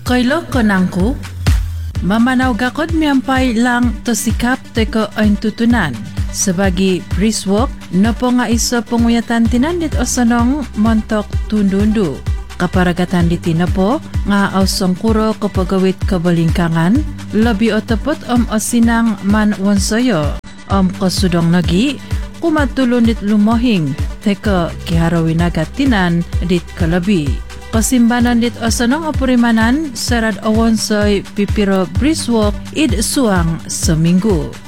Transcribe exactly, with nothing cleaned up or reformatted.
Kailo konangku, mamanaw gakod miyampay lang to sikap teko ang tutunan. Sebagai briswalk, nopo nga iso penguyatan tinandit o sanong montok tundundu. Kaparagatan di tinapo, nga ausong kuro kapagawit kabalingkangan, labi o tapot om osinang man wansoyo, om kasudong nagi, kumatulon dit lumohing, teka kiharawin agat tinan dit kalabi. Kasimbanan dit o sanong opurimanan, sarad o wansoy pipiro briswalk id suang seminggu.